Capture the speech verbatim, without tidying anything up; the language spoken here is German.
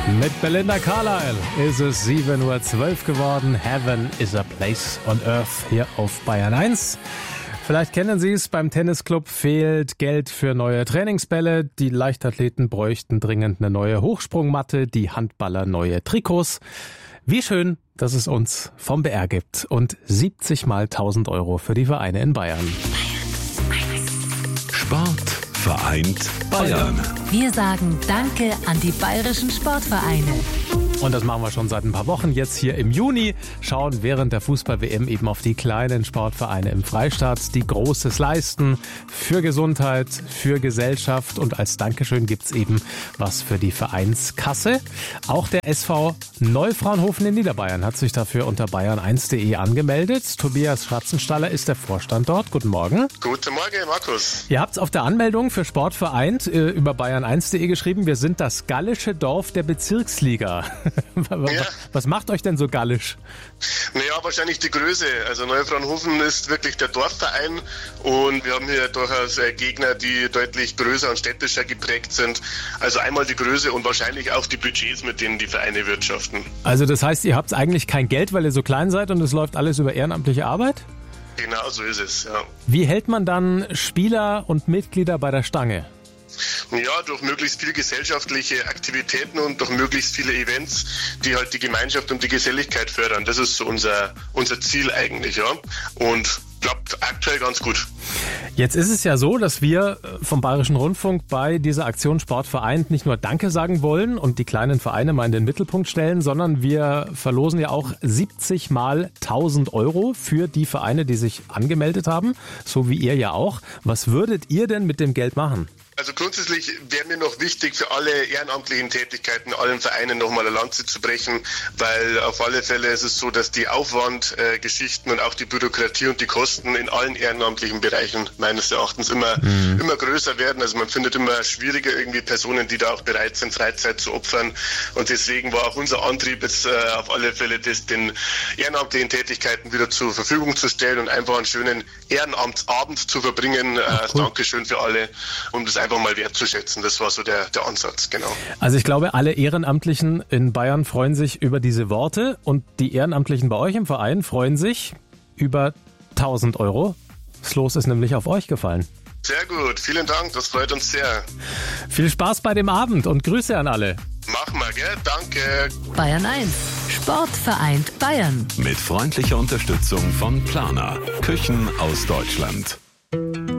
Mit Belinda Carlisle ist es sieben Uhr zwölf geworden. Heaven is a place on earth hier auf Bayern eins. Vielleicht kennen Sie es, beim Tennisclub fehlt Geld für neue Trainingsbälle. Die Leichtathleten bräuchten dringend eine neue Hochsprungmatte, die Handballer neue Trikots. Wie schön, dass es uns vom B R gibt und siebzig mal tausend Euro für die Vereine in Bayern. Sport vereint Bayern. Wir sagen Danke an die bayerischen Sportvereine. Und das machen wir schon seit ein paar Wochen. Jetzt hier im Juni schauen während der Fußball-W M eben auf die kleinen Sportvereine im Freistaat, die Großes leisten für Gesundheit, für Gesellschaft. Und als Dankeschön gibt's eben was für die Vereinskasse. Auch der S V Neufraunhofen in Niederbayern hat sich dafür unter bayern eins punkt de angemeldet. Tobias Schatzenstaller ist der Vorstand dort. Guten Morgen. Guten Morgen, Markus. Ihr habt's auf der Anmeldung für Sport vereint äh, über bayern eins punkt de geschrieben. Wir sind das gallische Dorf der Bezirksliga. Ja. Was macht euch denn so gallisch? Naja, wahrscheinlich die Größe. Also Neufraunhofen ist wirklich der Dorfverein und wir haben hier durchaus Gegner, die deutlich größer und städtischer geprägt sind. Also einmal die Größe und wahrscheinlich auch die Budgets, mit denen die Vereine wirtschaften. Also das heißt, ihr habt eigentlich kein Geld, weil ihr so klein seid und es läuft alles über ehrenamtliche Arbeit? Genau, so ist es, ja. Wie hält man dann Spieler und Mitglieder bei der Stange? Ja, durch möglichst viele gesellschaftliche Aktivitäten und durch möglichst viele Events, die halt die Gemeinschaft und die Geselligkeit fördern. Das ist so unser, unser Ziel eigentlich, ja. Und klappt aktuell ganz gut. Jetzt ist es ja so, dass wir vom Bayerischen Rundfunk bei dieser Aktion Sport vereint nicht nur Danke sagen wollen und die kleinen Vereine mal in den Mittelpunkt stellen, sondern wir verlosen ja auch siebzig mal tausend Euro für die Vereine, die sich angemeldet haben, so wie ihr ja auch. Was würdet ihr denn mit dem Geld machen? Also grundsätzlich wäre mir noch wichtig, für alle ehrenamtlichen Tätigkeiten, allen Vereinen nochmal eine Lanze zu brechen, weil auf alle Fälle ist es so, dass die Aufwandgeschichten äh, und auch die Bürokratie und die Kosten in allen ehrenamtlichen Bereichen meines Erachtens immer, mhm. immer größer werden. Also man findet immer schwieriger irgendwie Personen, die da auch bereit sind, Freizeit zu opfern. Und deswegen war auch unser Antrieb jetzt äh, auf alle Fälle, das den ehrenamtlichen Tätigkeiten wieder zur Verfügung zu stellen und einfach einen schönen Ehrenamtsabend zu verbringen. Äh, Ach, cool. Dankeschön für alle, um das einfach mal wertzuschätzen. Das war so der, der Ansatz, genau. Also ich glaube, alle Ehrenamtlichen in Bayern freuen sich über diese Worte und die Ehrenamtlichen bei euch im Verein freuen sich über tausend Euro. Das Los ist nämlich auf euch gefallen. Sehr gut, vielen Dank, das freut uns sehr. Viel Spaß bei dem Abend und Grüße an alle. Machen wir, gell? Danke. Bayern eins, Sport vereint Bayern. Mit freundlicher Unterstützung von Planer. Küchen aus Deutschland.